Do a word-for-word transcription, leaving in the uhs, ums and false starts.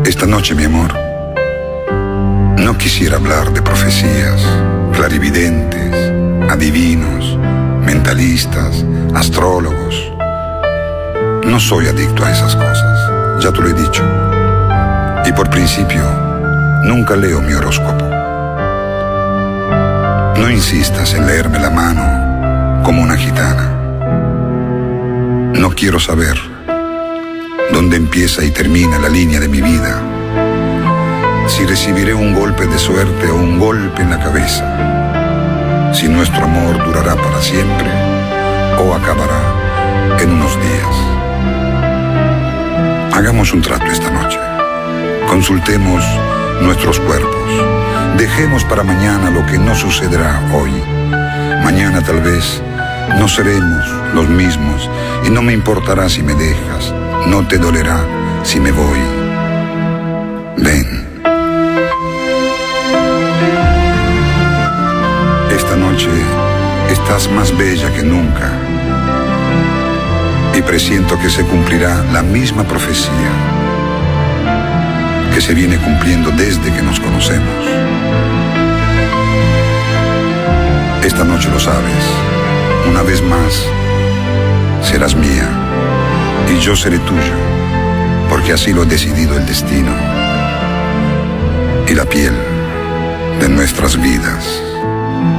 Esta noche, mi amor, no quisiera hablar de profecías, clarividentes, adivinos, mentalistas, astrólogos. No soy adicto a esas cosas, ya te lo he dicho. Y por principio, nunca leo mi horóscopo. No insistas en leerme la mano como una gitana. No quiero saber dónde empieza y termina la línea de mi vida, si recibiré un golpe de suerte o un golpe en la cabeza, si nuestro amor durará para siempre o acabará en unos días. Hagamos un trato esta noche. Consultemos nuestros cuerpos. Dejemos para mañana lo que no sucederá hoy. Mañana tal vez no seremos los mismos y no me importará si me dejas, no te dolerá si me voy. Ven. Esta noche estás más bella que nunca y presiento que se cumplirá la misma profecía que se viene cumpliendo desde que nos conocemos. Esta noche lo sabes, una vez más serás mía y yo seré tuyo, porque así lo ha decidido el destino y la piel de nuestras vidas.